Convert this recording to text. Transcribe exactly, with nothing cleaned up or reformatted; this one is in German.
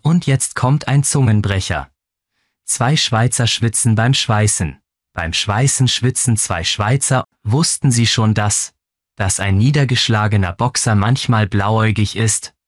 Und jetzt kommt ein Zungenbrecher. Zwei Schweizer schwitzen beim Schweißen. Beim Schweißen schwitzen zwei Schweizer. Wussten Sie schon das? Dass ein niedergeschlagener Boxer manchmal blauäugig ist?